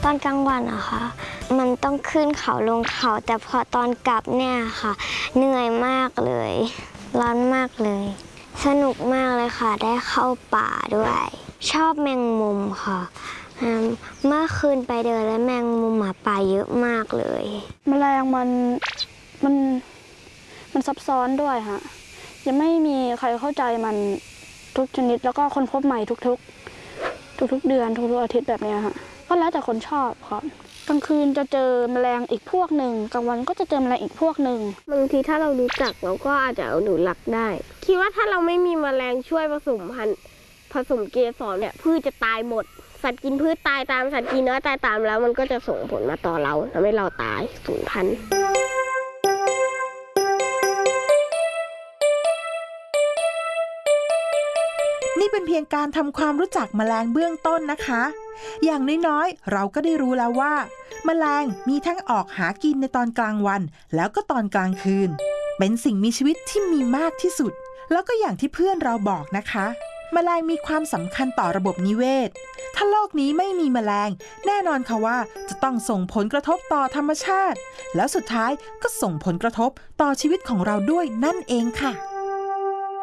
อนกลางวันอะค่ะมันต้องขึ้นเขาลงเขาแต่พอตอนกลับเนี่ยค่ะเหนื่อยมากเลยร้อนมากเลยสนุกมากเลยค่ะได้เข้าป่าด้วยชอบแมงมุมค่ะเมื่อคืนไปเดินแล้วแมงมุมหมาป่าเยอะมากเลยแมลงมันซับซ้อนด้วยค่ะยังไม่มีใครเข้าใจมันทุกชนิดแล้วก็ค้นพบใหม่ทุกเดือนทุกอาทิตย์แบบนี้ค่ะก็แล้วแต่คนชอบครับกลางคืนจะเจอแมลงอีกพวกหนึ่งกลางวันก็จะเจอแมลงอีกพวกหนึ่งบางทีถ้าเรารู้จักเราก็อาจจะเอาหนูหลักได้คิดว่าถ้าเราไม่มีแมลงช่วยผสมพันธุ์ผสมเกสรเนี่ยพืชจะตายหมดสัตว์กินพืชตายตามสัตว์กินเนื้อตายตามแล้วมันก็จะส่งผลมาต่อเราทำให้เราตายสูญพันธุ์นี่เป็นเพียงการทำความรู้จักแมลงเบื้องต้นนะคะอย่างน้อยๆเราก็ได้รู้แล้วว่าแมลงมีทั้งออกหากินในตอนกลางวันแล้วก็ตอนกลางคืนเป็นสิ่งมีชีวิตที่มีมากที่สุดแล้วก็อย่างที่เพื่อนเราบอกนะคะแมลงมีความสำคัญต่อระบบนิเวศถ้าโลกนี้ไม่มีแมลงแน่นอนค่ะว่าจะต้องส่งผลกระทบต่อธรรมชาติแล้วสุดท้ายก็ส่งผลกระทบต่อชีวิตของเราด้วยนั่นเองค่ะ